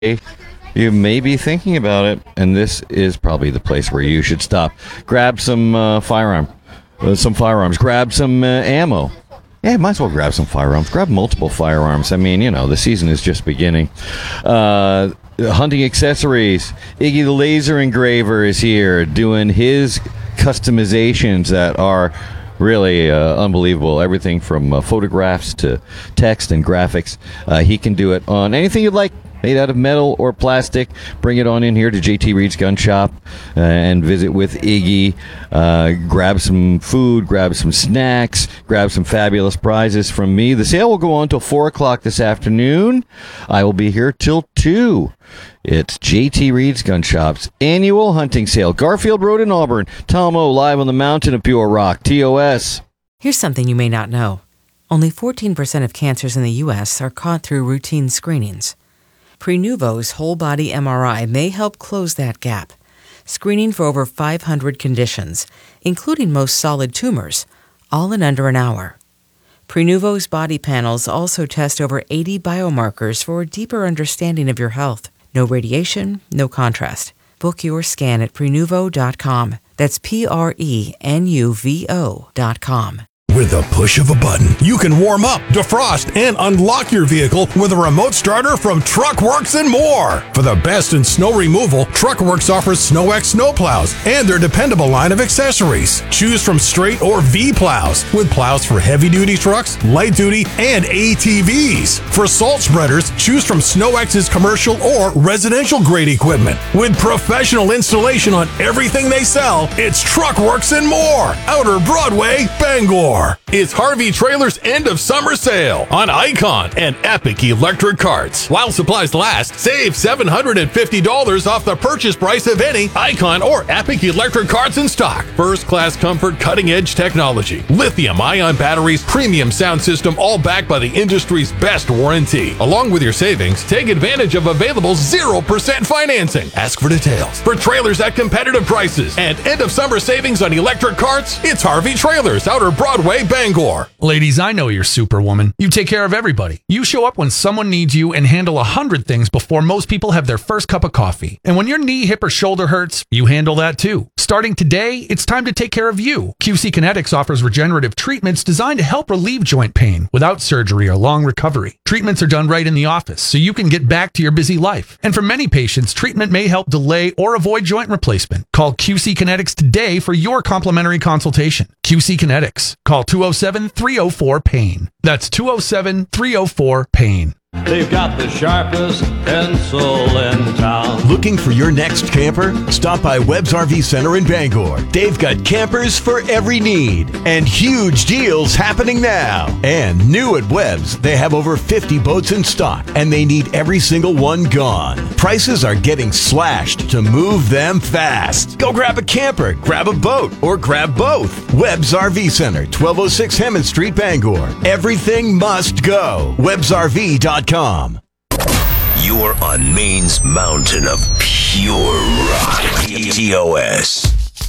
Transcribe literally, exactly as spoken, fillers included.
you may be thinking about it, and this is probably the place where you should stop. Grab some uh, firearm, uh, some firearms. Grab some uh, ammo. Yeah, might as well grab some firearms. Grab multiple firearms. I mean, you know, the season is just beginning. Uh, hunting accessories. Iggy the Laser Engraver is here doing his customizations that are really uh, unbelievable. Everything from uh, photographs to text and graphics. Uh, he can do it on anything you'd like, made out of metal or plastic. Bring it on in here to J T Reed's Gun Shop uh, and visit with Iggy. Uh, grab some food, grab some snacks, grab some fabulous prizes from me. The sale will go on till four o'clock this afternoon. I will be here till two. It's J T Reed's Gun Shop's annual hunting sale. Garfield Road in Auburn. Tom O live on the mountain of Pure Rock. T O S. Here's something you may not know. Only fourteen percent of cancers in the U S are caught through routine screenings. Prenuvo's whole-body M R I may help close that gap, screening for over five hundred conditions, including most solid tumors, all in under an hour. Prenuvo's body panels also test over eighty biomarkers for a deeper understanding of your health. No radiation, no contrast. Book your scan at Prenuvo dot com. That's P R E N U V O dot com. With the push of a button, you can warm up, defrost, and unlock your vehicle with a remote starter from TruckWorks and more. For the best in snow removal, TruckWorks offers SnowX snowplows and their dependable line of accessories. Choose from straight or V plows, with plows for heavy-duty trucks, light-duty, and A T Vs. For salt spreaders, choose from SnowX's commercial or residential-grade equipment. With professional installation on everything they sell, it's TruckWorks and more. Outer Broadway, Bangor. It's Harvey Trailer's end of summer sale on Icon and Epic electric carts. While supplies last, save seven hundred fifty dollars off the purchase price of any Icon or Epic electric carts in stock. First class comfort, cutting edge technology, lithium ion batteries, premium sound system, all backed by the industry's best warranty. Along with your savings, take advantage of available zero percent financing. Ask for details. For trailers at competitive prices and end of summer savings on electric carts, it's Harvey Trailers, Outer Broadway, Bangor. Ladies, I know you're Superwoman. You take care of everybody. You show up when someone needs you and handle a hundred things before most people have their first cup of coffee. And when your knee, hip, or shoulder hurts, you handle that too. Starting today, it's time to take care of you. Q C Kinetics offers regenerative treatments designed to help relieve joint pain without surgery or long recovery. Treatments are done right in the office, so you can get back to your busy life. And for many patients, treatment may help delay or avoid joint replacement. Call Q C Kinetics today for your complimentary consultation. Q C Kinetics. Call two oh seven, three oh four, PAIN. That's two oh seven, three oh four, PAIN. They've got the sharpest pencil in town. Looking for your next camper? Stop by Webb's R V Center in Bangor. They've got campers for every need and huge deals happening now. And new at Webb's, they have over fifty boats in stock and they need every single one gone. Prices are getting slashed to move them fast. Go grab a camper, grab a boat, or grab both. Webb's R V Center, twelve oh six Hammond Street, Bangor. Everything must go. Webbs R V dot com. You're on Maine's mountain of pure rock. T O S.